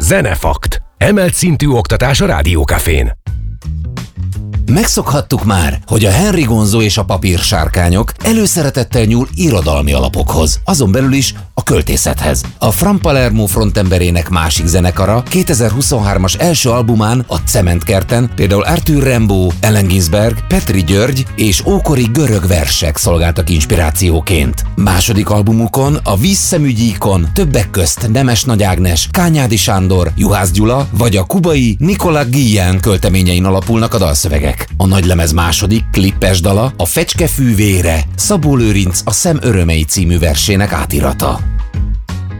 Zenefakt. Emelt szintű oktatás a Rádiókafén. Megszokhattuk már, hogy a Henry Gonzo és a papírsárkányok előszeretettel nyúl irodalmi alapokhoz, azon belül is a költészethez. A From Palermo frontemberének másik zenekara 2023-as első albumán, a Cementkerten például Arthur Rimbaud, Allen Ginsberg, Petri György és ókori görög versek szolgáltak inspirációként. Második albumukon, a Vízszemügyíkon többek közt Nemes Nagy Ágnes, Kányádi Sándor, Juhász Gyula vagy a kubai Nicolas Guillen költeményein alapulnak a dalszövegek. A nagylemez második, klippes dala, a Fecske fűvére, Szabó Lőrinc a Szem örömei című versének átirata.